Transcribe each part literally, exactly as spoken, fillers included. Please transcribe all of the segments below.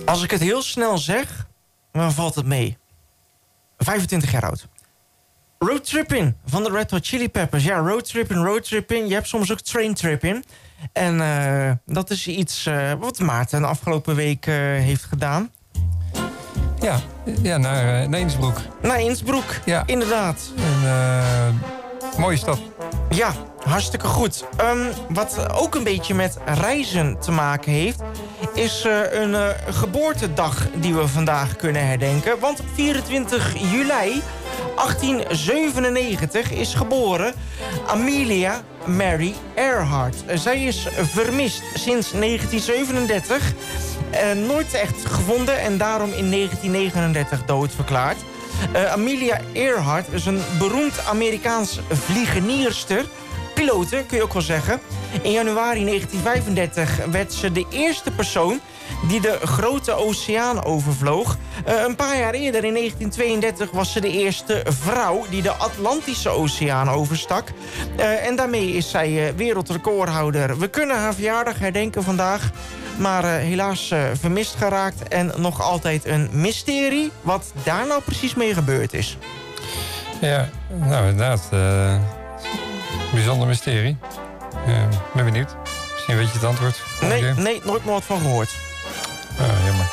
Als ik het heel snel zeg, dan valt het mee. vijfentwintig jaar oud. Roadtrippin' van de Red Hot Chili Peppers. Ja, roadtrippin', roadtrippin'. Je hebt soms ook traintrippin'. En uh, dat is iets uh, wat Maarten de afgelopen week uh, heeft gedaan. Ja, ja naar, uh, naar Innsbruck. Naar Innsbruck, ja. Inderdaad. Een uh, mooie stad. Ja, hartstikke goed. Um, wat ook een beetje met reizen te maken heeft, is uh, een uh, geboortedag die we vandaag kunnen herdenken. Want op vierentwintig juli achttien zevenennegentig is geboren Amelia Mary Earhart. Zij is vermist sinds negentien zevenendertig. Uh, nooit echt gevonden en daarom in negentien negenendertig doodverklaard. Uh, Amelia Earhart is een beroemd Amerikaans vliegenierster. Pilote, kun je ook wel zeggen. In januari negentien vijfendertig werd ze de eerste persoon die de grote oceaan overvloog. Uh, een paar jaar eerder, in negentien tweeëndertig, was ze de eerste vrouw die de Atlantische Oceaan overstak. Uh, en daarmee is zij uh, wereldrecordhouder. We kunnen haar verjaardag herdenken vandaag, maar uh, helaas uh, vermist geraakt en nog altijd een mysterie wat daar nou precies mee gebeurd is. Ja, nou inderdaad. Uh, bijzonder mysterie. Ik uh, ben benieuwd. Misschien weet je het antwoord. Nee, nee, nooit meer wat van gehoord. Oh, jammer.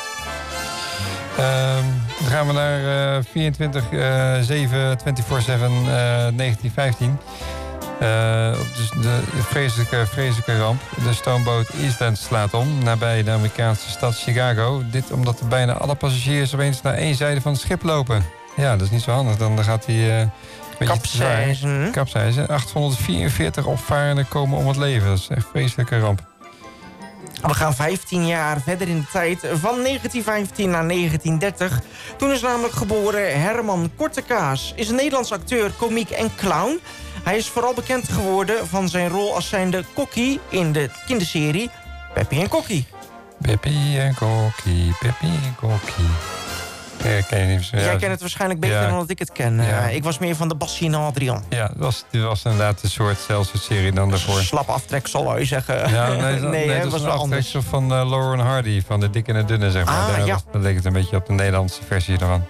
Uh, dan gaan we naar uh, vierentwintig zeven vierentwintig zeven negentien vijftien. Uh, dus de vreselijke, vreselijke ramp. De stoomboot Eastland slaat om nabij de Amerikaanse stad Chicago. Dit omdat er bijna alle passagiers opeens naar één zijde van het schip lopen. Ja, dat is niet zo handig. Dan gaat hij uh, kapseizen. Kapseizen. achthonderdvierenveertig opvarenden komen om het leven. Dat is echt een vreselijke ramp. We gaan vijftien jaar verder in de tijd, van negentien vijftien naar negentien dertig. Toen is namelijk geboren Herman Kortekaas. Is een Nederlands acteur, komiek en clown. Hij is vooral bekend geworden van zijn rol als zijnde Kokkie in de kinderserie Peppy en Kokkie. Peppy en Kokkie, Peppy en Kokkie. Ja, ken je niet zo, ja. Jij kent het waarschijnlijk beter ja. dan dat ik het ken. Ja. Uh, ik was meer van de Bassie en Adrian. Ja, dat was, dat was inderdaad een soort zelfde serie dan daarvoor. Slap aftrek, zal je zeggen. Ja, nee, dat, nee, nee, dat was was een aftreksel van uh, Lauren Hardy, van de Dikke en de Dunne, zeg maar. Ah, Daar ja. was, dat leek het een beetje op de Nederlandse versie ervan.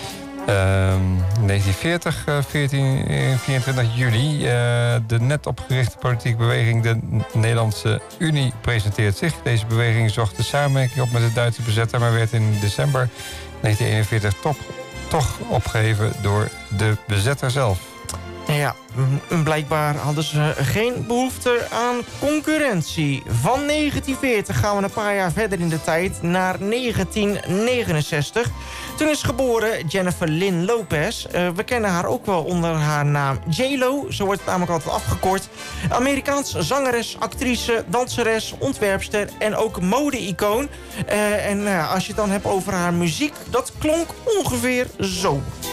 Um, negentien veertig, uh, veertien, vierentwintig juli. Uh, de net opgerichte politieke beweging de Nederlandse Unie presenteert zich. Deze beweging zocht de samenwerking op met de Duitse bezetter, maar werd in december negentien eenenveertig toch, toch opgeheven door de bezetter zelf. Ja, blijkbaar hadden ze geen behoefte aan concurrentie. Van negentien veertig gaan we een paar jaar verder in de tijd naar negentien negenenzestig. Toen is geboren Jennifer Lynn Lopez. Uh, we kennen haar ook wel onder haar naam J Lo. Zo wordt het namelijk altijd afgekort. Amerikaans zangeres, actrice, danseres, ontwerpster en ook mode-icoon. Uh, en uh, als je het dan hebt over haar muziek, dat klonk ongeveer zo.